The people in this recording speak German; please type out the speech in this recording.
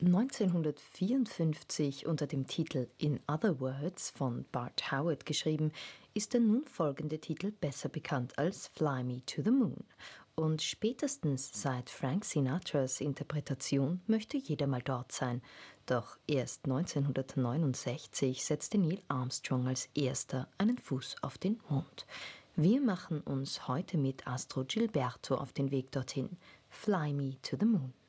1954 unter dem Titel In Other Words von Bart Howard geschrieben, ist der nun folgende Titel besser bekannt als Fly Me to the Moon. Und spätestens seit Frank Sinatras Interpretation möchte jeder mal dort sein. Doch erst 1969 setzte Neil Armstrong als erster einen Fuß auf den Mond. Wir machen uns heute mit Astro Gilberto auf den Weg dorthin. Fly Me to the Moon.